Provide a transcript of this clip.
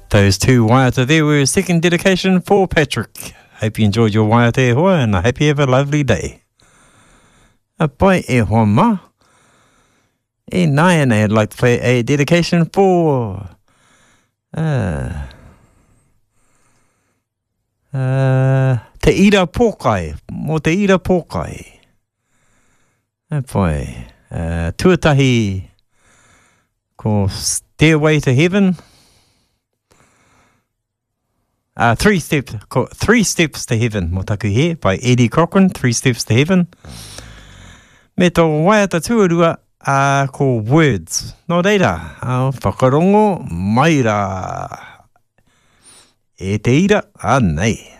Those two waiata there were a second dedication for Patrick. Hope you enjoyed your waiata e hoa, and I hope you have a lovely day. A pai e hoa ma. E nai and I'd like to play a dedication for Te ira pōkai, mo te ira pōkai. A pai, tuatahi ko Stairway to Heaven. Three Steps to Heaven, mo taku he, by Eddie Cochran, 3 Steps to Heaven. Me tō waiata tuarua, ko Words. Nō reira, whakarongo mai rā. E te ira, nei.